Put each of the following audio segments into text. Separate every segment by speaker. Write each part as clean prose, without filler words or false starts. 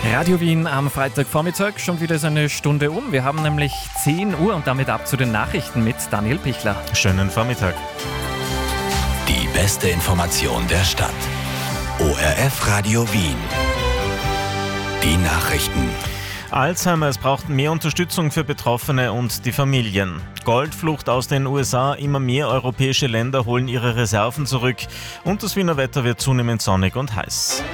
Speaker 1: Radio Wien am Freitagvormittag, schon wieder so eine Stunde um. Wir haben nämlich 10 Uhr und damit ab zu den Nachrichten mit Daniel Pichler.
Speaker 2: Schönen Vormittag.
Speaker 3: Die beste Information der Stadt. ORF Radio Wien. Die Nachrichten.
Speaker 2: Alzheimer, es braucht mehr Unterstützung für Betroffene und die Familien. Goldflucht aus den USA, immer mehr europäische Länder holen ihre Reserven zurück und das Wiener Wetter wird zunehmend sonnig und heiß.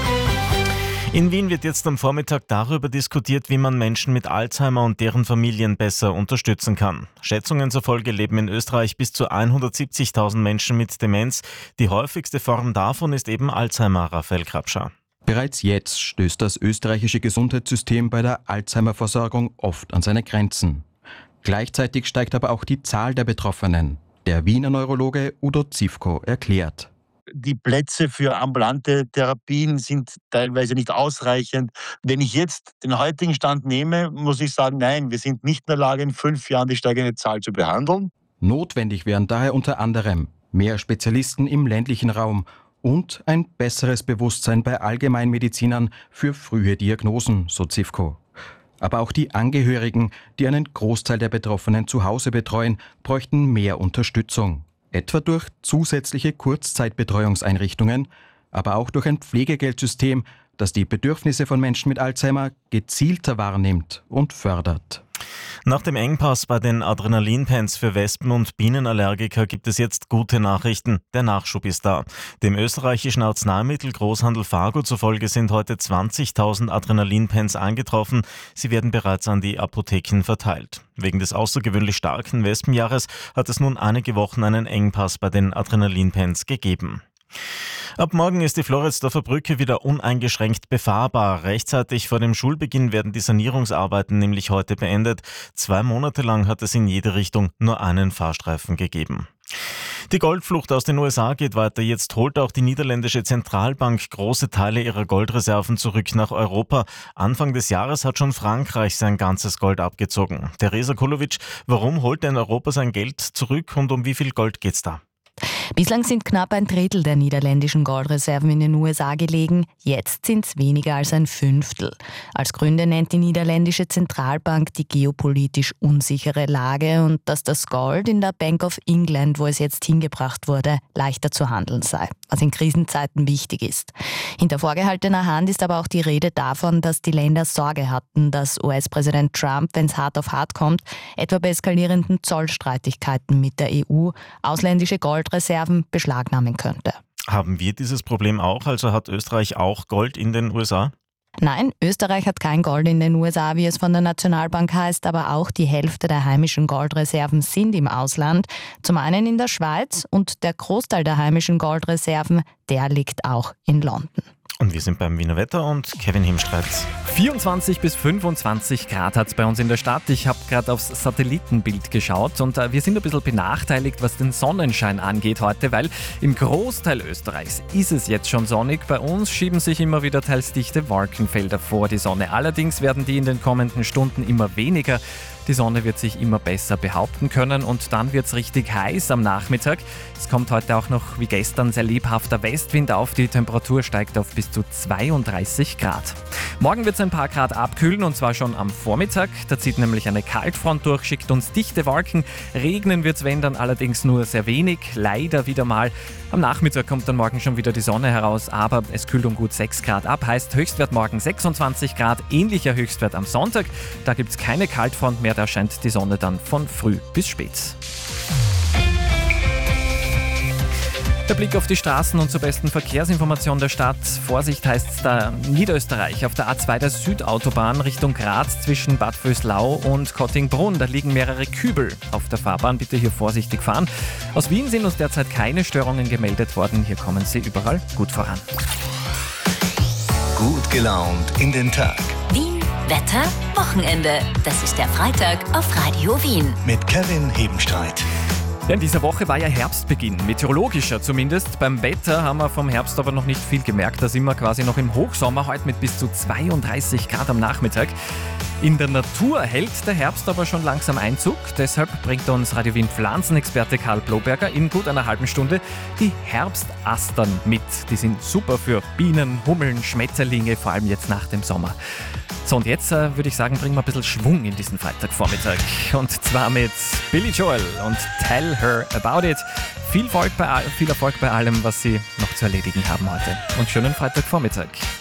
Speaker 2: In Wien wird jetzt am Vormittag darüber diskutiert, wie man Menschen mit Alzheimer und deren Familien besser unterstützen kann. Schätzungen zufolge leben in Österreich bis zu 170.000 Menschen mit Demenz. Die häufigste Form davon ist eben Alzheimer, Raphael Krapscher.
Speaker 4: Bereits jetzt stößt das österreichische Gesundheitssystem bei der Alzheimer-Versorgung oft an seine Grenzen. Gleichzeitig steigt aber auch die Zahl der Betroffenen. Der Wiener Neurologe Udo Zivko erklärt.
Speaker 5: Die Plätze für ambulante Therapien sind teilweise nicht ausreichend. Wenn ich jetzt den heutigen Stand nehme, muss ich sagen, nein, wir sind nicht in der Lage, in 5 Jahren die steigende Zahl zu behandeln.
Speaker 4: Notwendig wären daher unter anderem mehr Spezialisten im ländlichen Raum und ein besseres Bewusstsein bei Allgemeinmedizinern für frühe Diagnosen, so Zivko. Aber auch die Angehörigen, die einen Großteil der Betroffenen zu Hause betreuen, bräuchten mehr Unterstützung. Etwa durch zusätzliche Kurzzeitbetreuungseinrichtungen, aber auch durch ein Pflegegeldsystem, das die Bedürfnisse von Menschen mit Alzheimer gezielter wahrnimmt und fördert.
Speaker 2: Nach dem Engpass bei den Adrenalinpens für Wespen- und Bienenallergiker gibt es jetzt gute Nachrichten. Der Nachschub ist da. Dem österreichischen Arzneimittelgroßhandel Fargo zufolge sind heute 20.000 Adrenalinpens eingetroffen. Sie werden bereits an die Apotheken verteilt. Wegen des außergewöhnlich starken Wespenjahres hat es nun einige Wochen einen Engpass bei den Adrenalinpens gegeben. Ab morgen ist die Floridsdorfer Brücke wieder uneingeschränkt befahrbar. Rechtzeitig vor dem Schulbeginn werden die Sanierungsarbeiten nämlich heute beendet. 2 Monate lang hat es in jede Richtung nur einen Fahrstreifen gegeben. Die Goldflucht aus den USA geht weiter. Jetzt holt auch die niederländische Zentralbank große Teile ihrer Goldreserven zurück nach Europa. Anfang des Jahres hat schon Frankreich sein ganzes Gold abgezogen. Theresa Kulovic, warum holt denn Europa sein Geld zurück und um wie viel Gold geht's da?
Speaker 6: Bislang sind knapp 1/3 der niederländischen Goldreserven in den USA gelegen. Jetzt sind es weniger als 1/5. Als Gründe nennt die niederländische Zentralbank die geopolitisch unsichere Lage und dass das Gold in der Bank of England, wo es jetzt hingebracht wurde, leichter zu handeln sei, was in Krisenzeiten wichtig ist. Hinter vorgehaltener Hand ist aber auch die Rede davon, dass die Länder Sorge hatten, dass US-Präsident Trump, wenn es hart auf hart kommt, etwa bei eskalierenden Zollstreitigkeiten mit der EU, ausländische Goldreserven beschlagnahmen könnte.
Speaker 2: Haben wir dieses Problem auch? Also hat Österreich auch Gold in den USA?
Speaker 6: Nein, Österreich hat kein Gold in den USA, wie es von der Nationalbank heißt, aber auch die Hälfte der heimischen Goldreserven sind im Ausland. Zum einen in der Schweiz und der Großteil der heimischen Goldreserven, der liegt auch in London.
Speaker 2: Und wir sind beim Wiener Wetter und Kevin Himstreit.
Speaker 1: 24 bis 25 Grad hat es bei uns in der Stadt. Ich habe gerade aufs Satellitenbild geschaut und wir sind ein bisschen benachteiligt, was den Sonnenschein angeht heute, weil im Großteil Österreichs ist es jetzt schon sonnig. Bei uns schieben sich immer wieder teils dichte Wolkenfelder vor die Sonne. Allerdings werden die in den kommenden Stunden immer weniger. Die Sonne wird sich immer besser behaupten können und dann wird es richtig heiß am Nachmittag. Es kommt heute auch noch wie gestern sehr lebhafter Westwind auf. Die Temperatur steigt auf bis zu 32 Grad. Morgen wird es ein paar Grad abkühlen und zwar schon am Vormittag. Da zieht nämlich eine Kaltfront durch, schickt uns dichte Wolken. Regnen wird es, wenn dann allerdings nur sehr wenig, leider wieder mal. Am Nachmittag kommt dann morgen schon wieder die Sonne heraus, aber es kühlt um gut 6 Grad ab. Heißt Höchstwert morgen 26 Grad, ähnlicher Höchstwert am Sonntag. Da gibt es keine Kaltfront mehr, da scheint die Sonne dann von früh bis spät. Der Blick auf die Straßen und zur besten Verkehrsinformation der Stadt. Vorsicht heißt es da Niederösterreich auf der A2 der Südautobahn Richtung Graz zwischen Bad Vöslau und Kottingbrunn. Da liegen mehrere Kübel auf der Fahrbahn. Bitte hier vorsichtig fahren. Aus Wien sind uns derzeit keine Störungen gemeldet worden. Hier kommen sie überall gut voran.
Speaker 3: Gut gelaunt in den Tag.
Speaker 7: Wien, Wetter, Wochenende. Das ist der Freitag auf Radio Wien.
Speaker 3: Mit Kevin Hebenstreit.
Speaker 1: Ja, in dieser Woche war ja Herbstbeginn, meteorologischer zumindest. Beim Wetter haben wir vom Herbst aber noch nicht viel gemerkt. Da sind wir quasi noch im Hochsommer, heute mit bis zu 32 Grad am Nachmittag. In der Natur hält der Herbst aber schon langsam Einzug. Deshalb bringt uns Radio Wien Pflanzenexperte Karl Bloberger in gut einer halben Stunde die Herbstastern mit. Die sind super für Bienen, Hummeln, Schmetterlinge, vor allem jetzt nach dem Sommer. So, und jetzt würde ich sagen, bringen wir ein bisschen Schwung in diesen Freitagvormittag. Und zwar mit Billy Joel und Tell Her About It. Viel Erfolg bei allem, was Sie noch zu erledigen haben heute. Und schönen Freitagvormittag.